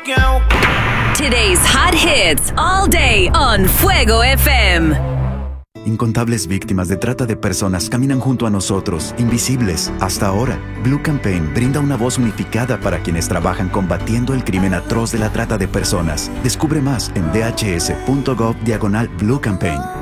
Today's hot hits all day on Fuego FM. Incontables víctimas de trata de personas caminan junto a nosotros, invisibles, hasta ahora. Blue Campaign brinda una voz unificada para quienes trabajan combatiendo el crimen atroz de la trata de personas. Descubre más en dhs.gov/Blue Campaign.